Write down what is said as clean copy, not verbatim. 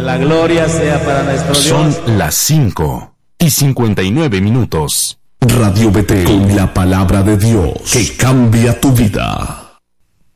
la gloria sea para nuestro Dios. Son las 5:59 minutos. Radio Betel, con la palabra de Dios que cambia tu vida.